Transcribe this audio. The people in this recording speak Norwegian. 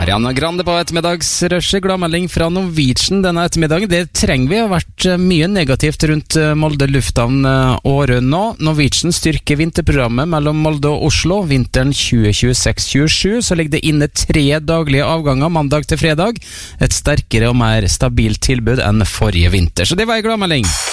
Ariana Grande på ettermiddagsrushet, gladmelding fra Norwegian denne ettermiddagen. Det trenger vi, har vært mye negativt rundt Molde lufthavn året nå. Norwegian styrker vinterprogrammet mellom Molde og Oslo. Vinteren 2026-27 så ligger det inne 3 daglige avganger mandag til fredag. Et sterkere og mer stabilt tilbud enn forrige vinter. Så det var en gladmelding.